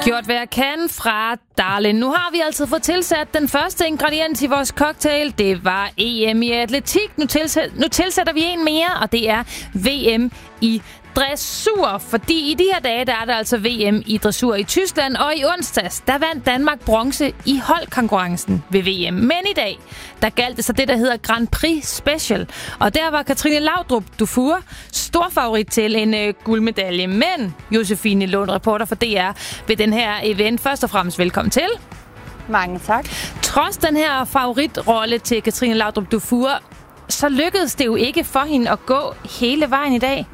Gjort hvad jeg kan fra Darlin. Nu har vi altså fået tilsat den første ingrediens i vores cocktail. Det var EM i atletik. Nu tilsætter vi en mere, og det er VM i dressur. Fordi i de her dage, der er der altså VM i dressur i Tyskland. Og i onsdags, der vandt Danmark bronze i holdkonkurrencen ved VM. Men i dag, der galt det så det, der hedder Grand Prix Special. Og der var Katrine Laudrup Dufour stor favorit til en guldmedalje. Men Josefine Lund, reporter for DR ved den her event. Først og fremmest velkommen til. Mange tak. Trods den her favoritrolle til Katrine Laudrup Dufour, så lykkedes det jo ikke for hende at gå hele vejen i dag.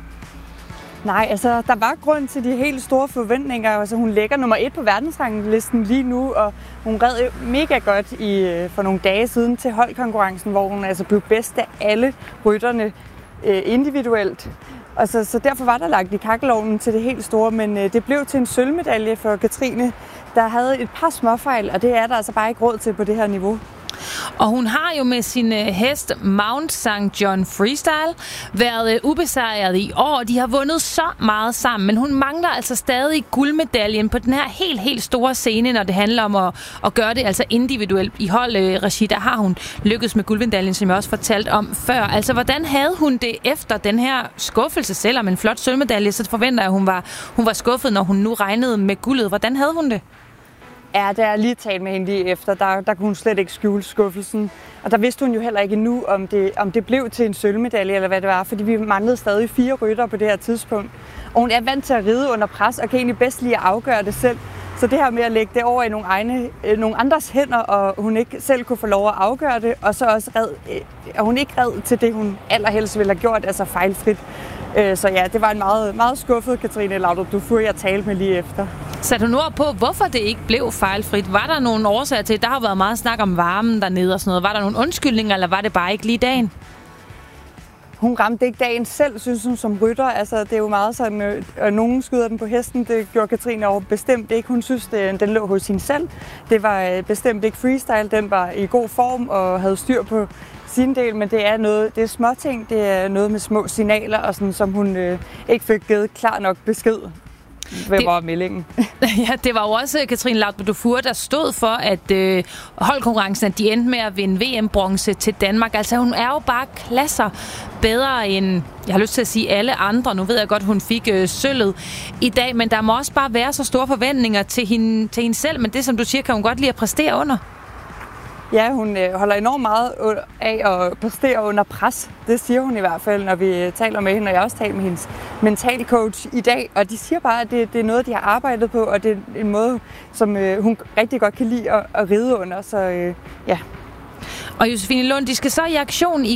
Nej, altså der var grund til de helt store forventninger. Altså hun ligger nummer 1 på verdensranglisten lige nu, og hun red mega godt for nogle dage siden til holdkonkurrencen, hvor hun altså blev bedst af alle rytterne individuelt. Og så derfor var der lagt i kakkelovnen til det helt store, men det blev til en sølvmedalje for Katrine, der havde et par småfejl, og det er der altså bare ikke råd til på det her niveau. Og hun har jo med sin hest Mount St. John Freestyle været ubesejret i år. De har vundet så meget sammen, men hun mangler altså stadig guldmedaljen på den her helt store scene, når det handler om at gøre det altså individuelt. I holdregi, der har hun lykkes med guldmedaljen, som jeg også fortalte om før. Altså, hvordan havde hun det efter den her skuffelse? Selvom en flot sølvmedalje, så forventer jeg, at hun var skuffet, når hun nu regnede med guldet. Hvordan havde hun det? Ja, da jeg lige talt med hende lige efter, der kunne hun slet ikke skjule skuffelsen. Og der vidste hun jo heller ikke endnu, om det blev til en sølvmedalje, eller hvad det var, fordi vi manglede stadig 4 ryttere på det her tidspunkt. Og hun er vant til at ride under pres, og kan egentlig bedst lide at afgøre det selv. Så det her med at lægge det over i nogle andres hænder, og hun ikke selv kunne få lov at afgøre det, og så også hun ikke red til det, hun allerhelst ville have gjort, altså fejlfrit. Så ja, det var en meget, meget skuffet Katrine Laudrup Dufour, jeg talte med lige efter. Satte hun ord på, hvorfor det ikke blev fejlfrit? Var der nogle årsager til, der har været meget snak om varmen dernede og sådan noget. Var der nogle undskyldninger, eller var det bare ikke lige dagen? Hun ramte ikke dagen selv, synes hun, som rytter. Altså, det er jo meget sådan, at nogen skyder den på hesten. Det gjorde Katrine over bestemt ikke. Hun synes, den lå hos hende selv. Det var bestemt ikke freestyle. Den var i god form og havde styr på sin del, men det er småting. Det er noget med små signaler, og sådan, som hun ikke fik givet klar nok besked. Hvad var meldingen? Ja, det var jo også Katrine Laudrup Dufour, der stod for, at holdkonkurrencen, at de endte med at vinde VM-bronze til Danmark. Altså, hun er jo bare klasser bedre end, jeg har lyst til at sige, alle andre. Nu ved jeg godt, hun fik sølvet i dag, men der må også bare være så store forventninger til hende selv, men det, som du siger, kan hun godt lide at præstere under. Ja, hun holder enormt meget af at præstere under pres. Det siger hun i hvert fald, når vi taler med hende, og jeg også taler med hendes mentalcoach i dag. Og de siger bare, at det er noget, de har arbejdet på, og det er en måde, som hun rigtig godt kan lide at ride under. Så ja. Og Josefine Lund, de skal så i aktion